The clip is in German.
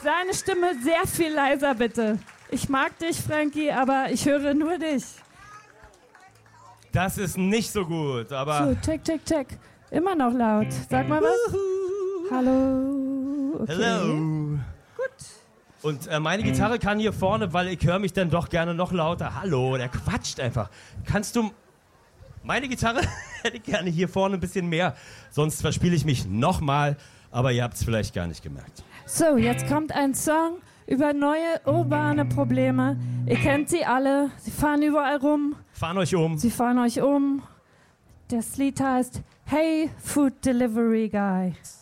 Deine Stimme sehr viel leiser, bitte. Ich mag dich, Frankie, aber ich höre nur dich. Das ist nicht so gut, aber... So, check, check, check. Immer noch laut. Sag mal was. Hallo. Okay. Hello. Gut. Und meine Gitarre kann hier vorne, weil ich höre mich dann doch gerne noch lauter. Hallo, der quatscht einfach. Kannst du... Meine Gitarre hätte ich gerne hier vorne ein bisschen mehr. Sonst verspiele ich mich nochmal, aber ihr habt es vielleicht gar nicht gemerkt. So, jetzt kommt ein Song über neue urbane Probleme. Ihr kennt sie alle. Sie fahren überall rum. Fahren euch um. Sie fahren euch um. Das Lied heißt Hey Food Delivery Guy.